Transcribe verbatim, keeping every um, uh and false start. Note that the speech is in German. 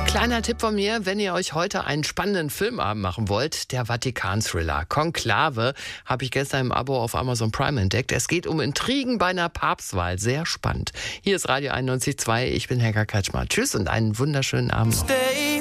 Kleiner Tipp von mir, wenn ihr euch heute einen spannenden Filmabend machen wollt, der Vatikan-Thriller Konklave habe ich gestern im Abo auf Amazon Prime entdeckt. Es geht um Intrigen bei einer Papstwahl. Sehr spannend. Hier ist Radio einundneunzig Komma zwei. Ich bin Helga Kretschmer. Tschüss und einen wunderschönen Abend noch.